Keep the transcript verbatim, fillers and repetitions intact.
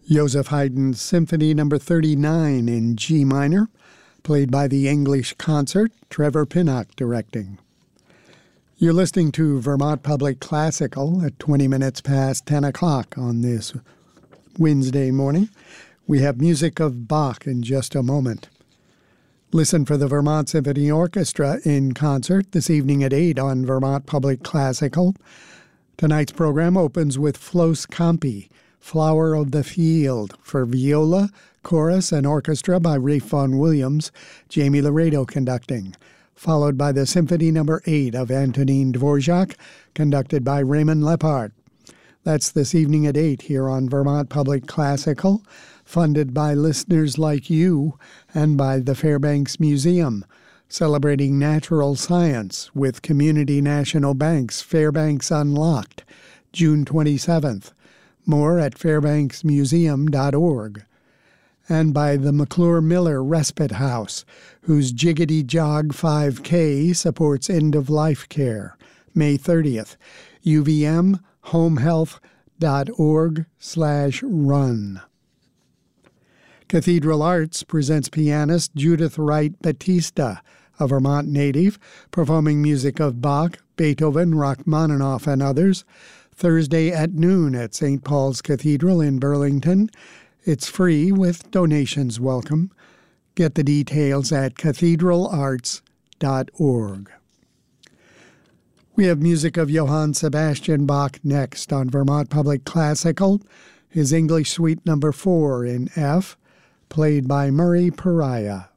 Joseph Haydn's Symphony Number thirty-nine in G minor, played by the English Concert, Trevor Pinnock directing. You're listening to Vermont Public Classical at twenty minutes past ten o'clock on this Wednesday morning. We have music of Bach in just a moment. Listen for the Vermont Symphony Orchestra in concert this evening at eight on Vermont Public Classical. Tonight's program opens with Flos Campi, Flower of the Field, for viola, chorus, and orchestra by Ralph Vaughan Williams, Jamie Laredo conducting, followed by the Symphony Number eight of Antonin Dvorak, conducted by Raymond Lepard. That's this evening at eight here on Vermont Public Classical, funded by listeners like you and by the Fairbanks Museum, celebrating natural science with Community National Bank's Fairbanks Unlocked, June twenty-seventh. More at fairbanks museum dot org. And by the McClure Miller Respite House, whose Jiggity Jog five K supports end-of-life care, May thirtieth. U V M homehealth dot org slash run. Cathedral Arts presents pianist Judith Wright Batista, a Vermont native, performing music of Bach, Beethoven, Rachmaninoff, and others, Thursday at noon at Saint Paul's Cathedral in Burlington. It's free with donations welcome. Get the details at cathedral arts dot org. We have music of Johann Sebastian Bach next on Vermont Public Classical, his English Suite Number four in F, played by Murray Pariah.